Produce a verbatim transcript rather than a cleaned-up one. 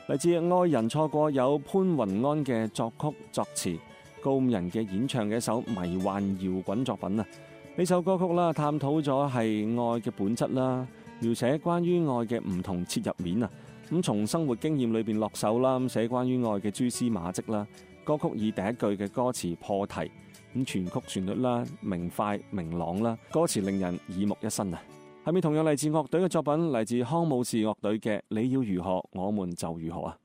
嚟自愛人錯過有潘雲安嘅作曲作詞，高五人嘅演唱嘅一首迷幻搖滾作品啊！呢首歌曲啦，探討咗係愛嘅本質啦，描寫關於愛嘅唔同切入面啊！咁從生活經驗裏邊落手啦，咁寫關於愛嘅蛛絲馬跡啦。歌曲以第一句嘅歌詞破題，咁全曲旋律啦明快明朗啦，歌詞令人耳目一新啊！係咪同樣嚟自樂隊嘅作品？嚟自康姆士樂隊嘅《你要如何我們就如何》啊？